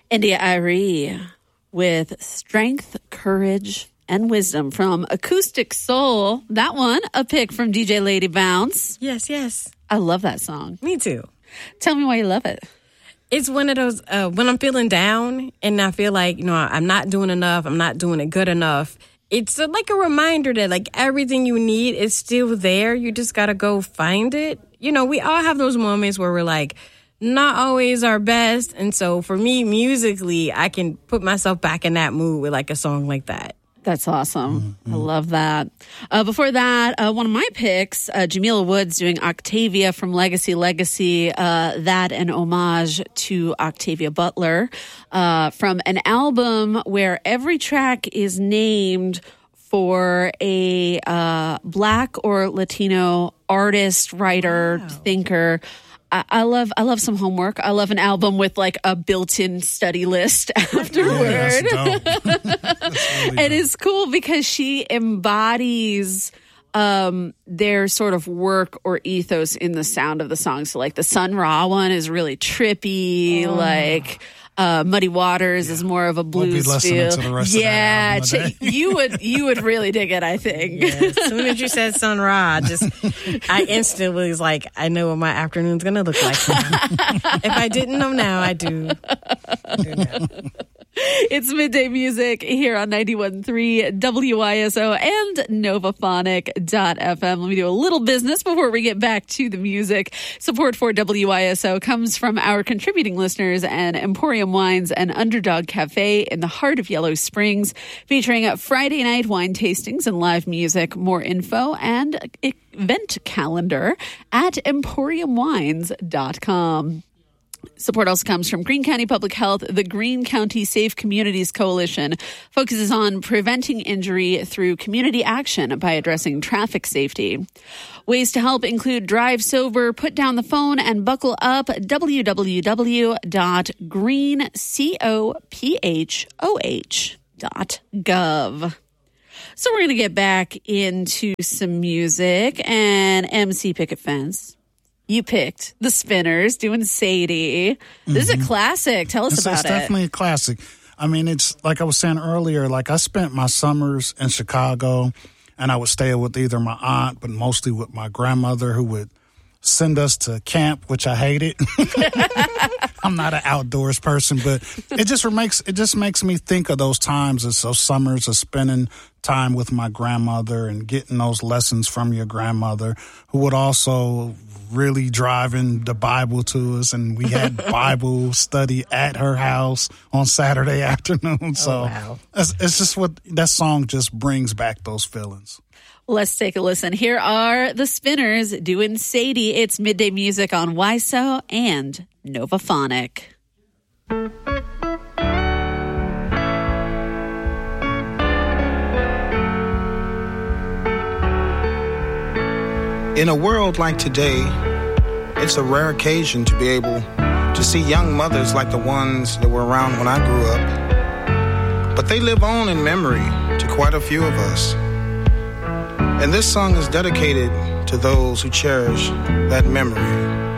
India.Arie with Strength, Courage, and Wisdom from Acoustic Soul. That one, a pick from DJ Lady Bounce. Yes. I love that song. Me too. Tell me why you love it. It's one of those, when I'm feeling down and I feel like, I'm not doing enough, I'm not doing it good enough. It's like a reminder that like everything you need is still there. You just got to go find it. We all have those moments where we're like, not always our best. And so for me, musically, I can put myself back in that mood with like a song like that. That's awesome. I love that. Before that, one of my picks, Jamila Woods doing Octavia from Legacy. That an homage to Octavia Butler from an album where every track is named for a Black or Latino artist, writer, thinker. I love some homework. I love an album with like a built-in study list afterward. Yeah, that's dope. That's really It is cool because she embodies their sort of work or ethos in the sound of the song. So like the Sun Ra one is really trippy, like Muddy Waters is more of a blues We'll be listening feel. to the rest of that album today. you would really dig it, I think. Yeah, as soon as you said Sun Ra, I instantly was like, I know what my afternoon's going to look like now. If I didn't know now, I do. Now. It's Midday Music here on 91.3 WISO and Novaphonic.fm. Let me do a little business before we get back to the music. Support for WISO comes from our contributing listeners and Emporium Wines and Underdog Cafe in the heart of Yellow Springs, featuring Friday night wine tastings and live music. More info and event calendar at emporiumwines.com. Support also comes from Greene County Public Health. The Greene County Safe Communities Coalition focuses on preventing injury through community action by addressing traffic safety. Ways to help include drive sober, put down the phone, and buckle up. www.greencophoh.gov. So we're going to get back into some music and MC Picket Fence. You picked The Spinners doing Sadie. This is a classic. Tell us about it. It's definitely a classic. I mean, it's like I was saying earlier, like I spent my summers in Chicago and I would stay with either my aunt, but mostly with my grandmother who would send us to camp, which I hated. I'm not an outdoors person, but it just makes me think of those times as those summers of spending time with my grandmother and getting those lessons from your grandmother, who would also really driving the Bible to us, and we had Bible study at her house on Saturday afternoon. So wow. It's just what that song just brings back those feelings. Let's take a listen. Here are The Spinners doing Sadie. It's Midday Music on WISO and Novaphonic. In a world like today, it's a rare occasion to be able to see young mothers like the ones that were around when I grew up. But they live on in memory to quite a few of us. And this song is dedicated to those who cherish that memory.